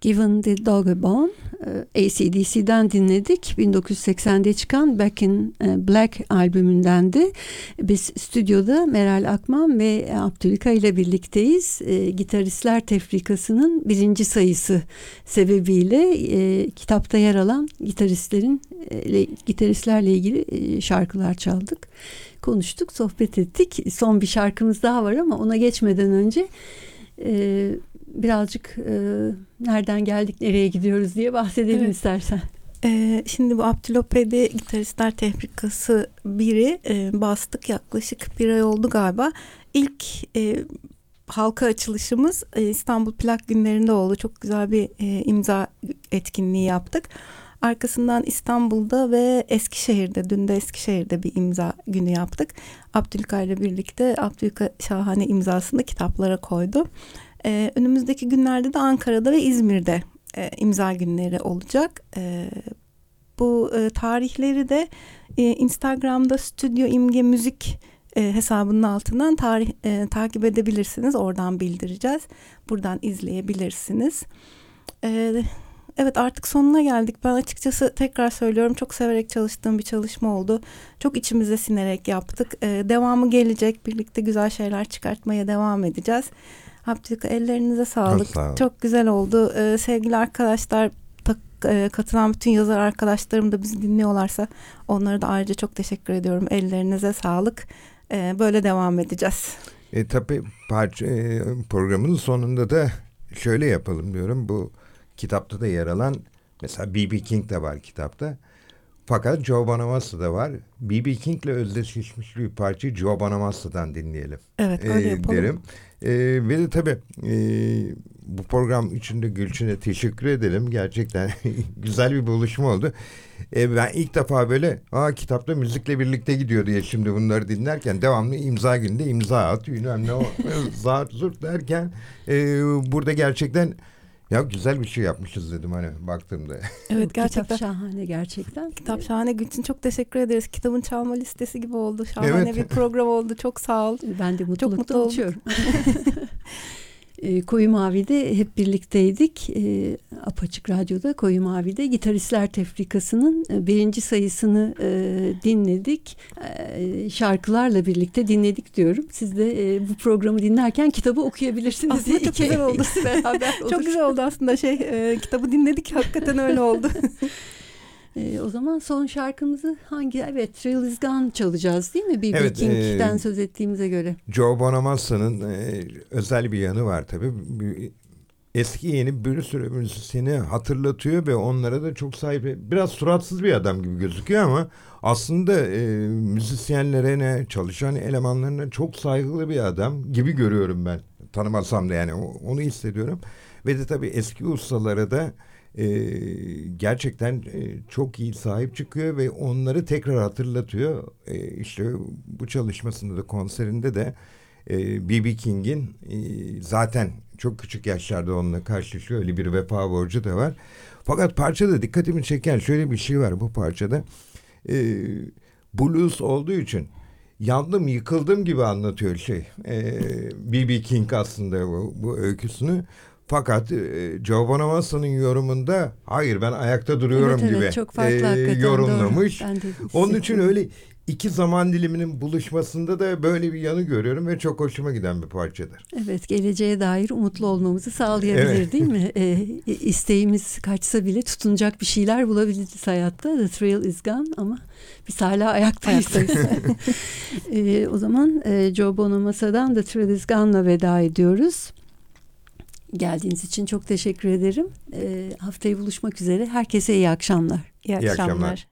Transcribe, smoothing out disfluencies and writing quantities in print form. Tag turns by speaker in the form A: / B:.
A: Given the Dog a Bone, AC/DC'den dinledik. 1980'de çıkan Back in Black albümündendi. Biz stüdyoda Meral Akman ve Abdülika ile birlikteyiz. Gitaristler Tefrikası'nın 1. sayısı sebebiyle kitapta yer alan gitaristlerle ilgili şarkılar çaldık. Konuştuk, sohbet ettik. Son bir şarkımız daha var ama ona geçmeden önce birazcık nereden geldik, nereye gidiyoruz diye bahsedelim istersen.
B: Şimdi bu Abdülopedi Gitaristler Tefrikası 1'i bastık, yaklaşık bir ay oldu galiba. İlk halka açılışımız İstanbul Plak Günlerinde oldu. Çok güzel bir imza etkinliği yaptık. Arkasından İstanbul'da ve Eskişehir'de, dün de Eskişehir'de bir imza günü yaptık. Abdülka ile birlikte Abdülka şahane imzasını kitaplara koydu. Önümüzdeki günlerde de Ankara'da ve İzmir'de imza günleri olacak. Bu tarihleri de Instagram'da Stüdyo İmge Müzik hesabının altından takip edebilirsiniz. Oradan bildireceğiz. Buradan izleyebilirsiniz. Evet, artık sonuna geldik. Ben açıkçası tekrar söylüyorum, çok severek çalıştığım bir çalışma oldu. Çok içimize sinerek yaptık. Devamı gelecek. Birlikte güzel şeyler çıkartmaya devam edeceğiz. Abdülka, ellerinize sağlık. Çok güzel oldu. Sevgili arkadaşlar, katılan bütün yazar arkadaşlarım da bizi dinliyorlarsa onlara da ayrıca çok teşekkür ediyorum. Ellerinize sağlık. Böyle devam edeceğiz.
C: Tabii programın sonunda da şöyle yapalım diyorum. Bu kitapta da yer alan mesela B.B. King de var kitapta. Fakat Joe Bonamassa da var. B.B. King'le özdeşleşmiş bir parçayı Joe Bonamassa'dan dinleyelim.
B: Evet, öyle yapalım.
C: Derim. Ve de tabii bu program için de Gülçin'e teşekkür edelim. Gerçekten güzel bir buluşma oldu. Ben ilk defa böyle kitapta müzikle birlikte gidiyor diye şimdi bunları dinlerken devamlı imza günde imza at. Bilmem ne o zart zurt derken burada gerçekten ya güzel bir şey yapmışız dedim hani baktığımda.
B: Evet, gerçekten.
A: Kitap şahane gerçekten.
B: Kitap şahane. Gülçin, çok teşekkür ederiz. Kitabın çalma listesi gibi oldu. Şahane bir program oldu. Çok sağ ol.
A: Ben de
B: çok mutlu
A: uçuyorum. Koyu Mavi'de hep birlikteydik. Apaçık Radyo'da Koyu Mavi'de Gitaristler Tefrikası'nın 1. sayısını dinledik. Şarkılarla birlikte dinledik diyorum. Siz de bu programı dinlerken kitabı okuyabilirsiniz.
B: Aslında çok güzel oldu.
A: Beraber olur.
B: Çok güzel oldu aslında kitabı dinledik. Hakikaten öyle oldu.
A: O zaman son şarkımızı Evet, Thrill Is Gone çalacağız değil mi? B.B.
C: Evet,
A: King'den söz ettiğimize göre.
C: Joe Bonamassa'nın özel bir yanı var tabii. Eski yeni bir sürü müzisyeni hatırlatıyor ve onlara da çok sahip. Biraz suratsız bir adam gibi gözüküyor ama aslında müzisyenlere çalışan elemanlarına çok saygılı bir adam gibi görüyorum ben. Tanımasam da yani onu hissediyorum. Ve de tabii eski ustalara da gerçekten çok iyi sahip çıkıyor ve onları tekrar hatırlatıyor. İşte bu çalışmasında da konserinde de B.B. King'in zaten çok küçük yaşlarda onunla karşılaşıyor. Öyle bir vefa borcu da var. Fakat parçada dikkatimi çeken şöyle bir şey var bu parçada. Blues olduğu için yandım yıkıldım gibi anlatıyor B.B. King aslında bu öyküsünü. Fakat Joe Bonamassa'nın yorumunda hayır ben ayakta duruyorum gibi
A: çok farklı,
C: yorumlamış. Onun için öyle iki zaman diliminin buluşmasında da böyle bir yanı görüyorum ve çok hoşuma giden bir parçadır.
A: Evet, geleceğe dair umutlu olmamızı sağlayabilir değil mi? İsteğimiz kaçsa bile tutunacak bir şeyler bulabiliriz hayatta. The Thrill Is Gone ama biz hala ayaktayız. O zaman Joe Bonamassa'dan The Thrill Is Gone'la veda ediyoruz. Geldiğiniz için çok teşekkür ederim. Haftaya buluşmak üzere. Herkese iyi akşamlar.
B: İyi akşamlar.